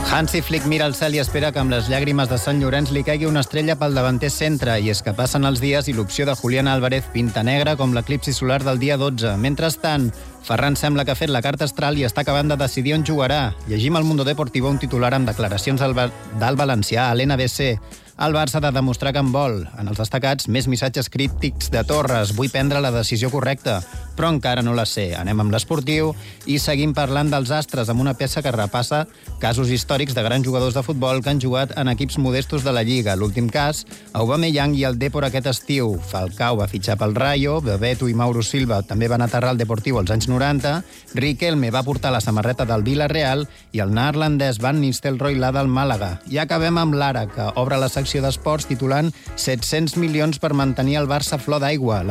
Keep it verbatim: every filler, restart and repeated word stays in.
Hansi Flick mira al cel i espera que amb les llàgrimes de Sant Llorenç li caigui una estrella pel davanter centre, i és que passen els dies i l'opció de Julián Álvarez pinta negra com l'eclipsi solar del dia dotze. Mentrestant, Ferran sembla que ha fet la carta astral i està acabant de decidir on jugarà. Llegim al Mundo Deportivo un titular amb declaracions del, del valencià a l'N B C. El Barça ha de demostrar que en vol. En els destacats, més missatges críptics de Torres. Vull prendre la decisió correcta, però encara no la sé. Anem amb l'esportiu i seguim parlant dels astres amb una peça que repassa casos històrics de grans jugadors de futbol que han jugat en equips modestos de la Lliga. L'últim cas, Aubameyang i el Depor aquest estiu. Falcao va fitxar pel Rayo, Bebeto i Mauro Silva també van aterrar al Deportivo als anys noranta, Riquelme va portar la samarreta del Villarreal i el neerlandès Van Nistelrooy la del Màlaga. I acabem amb l'Ara, que obre la secció d'esports titulant set-cents milions per mantenir el Barça a flor d'aigua.